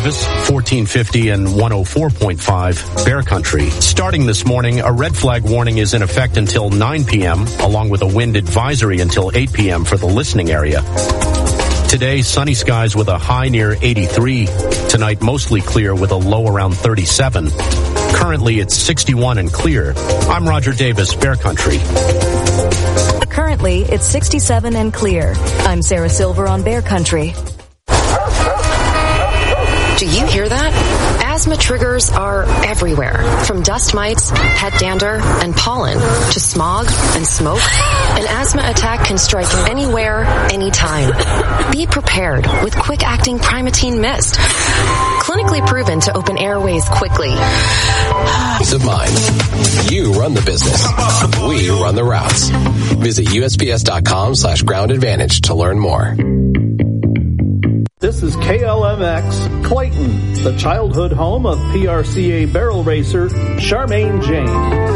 Davis, 1450 and 104.5 Bear Country. Starting this morning, a red flag warning is in effect until 9 p.m., along with a wind advisory until 8 p.m. for the listening area. Today, sunny skies with a high near 83. Tonight, mostly clear with a low around 37. Currently, it's 61 and clear. I'm Roger Davis, Bear Country. Currently, it's 67 and clear. I'm Sarah Silver on Bear Country. Do you hear that? Asthma triggers are everywhere, from dust mites, pet dander, and pollen, to smog and smoke. An asthma attack can strike anywhere, anytime. Be prepared with quick-acting Primatene Mist. Clinically proven to open airways quickly. Peace of mind. You run the business. We run the routes. Visit USPS.com/Ground Advantage to learn more. This is KLMX Clayton, the childhood home of PRCA barrel racer Charmaine Jane.